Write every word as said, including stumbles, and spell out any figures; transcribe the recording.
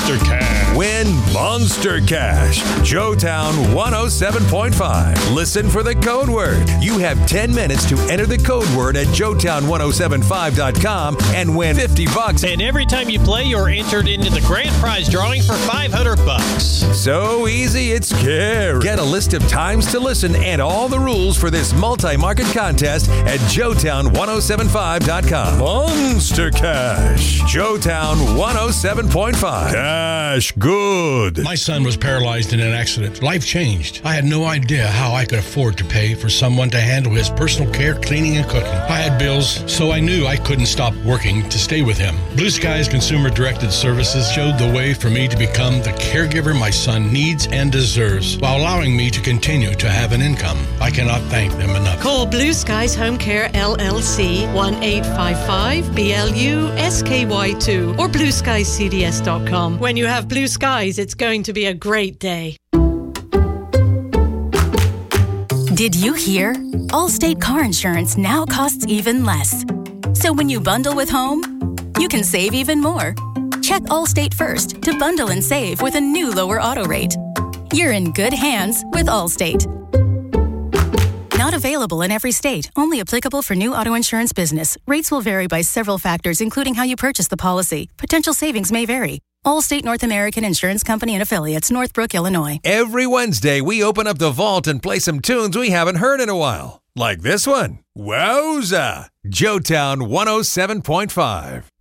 Monster Cash. Win Monster Cash. Joetown one oh seven point five. Listen for the code word. You have ten minutes to enter the code word at joetown ten seventy-five dot com and win fifty bucks. And every time you play, you're entered into the grand prize drawing for five hundred bucks. So easy, it's scary. Get a list of times to listen and all the rules for this multi-market contest at joetown ten seventy-five dot com. Monster Cash. Joetown one oh seven point five. Cash good. My son was paralyzed in an accident. Life changed. I had no idea how I could afford to pay for someone to handle his personal care, cleaning, and cooking. I had bills, so I knew I couldn't stop working to stay with him. Blue Skies Consumer Directed Services showed the way for me to become the caregiver my son needs and deserves, while allowing me to continue to have an income. I cannot thank them enough. Call Blue Skies Home Care L L C one eight five five B L U S K Y two or blue skies c d s dot com. When you have blue skies, it's going to be a great day. Did you hear? Allstate car insurance now costs even less. So when you bundle with home, you can save even more. Check Allstate first to bundle and save with a new lower auto rate. You're in good hands with Allstate. Not available in every state. Only applicable for new auto insurance business. Rates will vary by several factors, including how you purchase the policy. Potential savings may vary. Allstate North American Insurance Company and Affiliates, Northbrook, Illinois. Every Wednesday, we open up the vault and play some tunes we haven't heard in a while. Like this one. Wowza! Joetown one oh seven point five.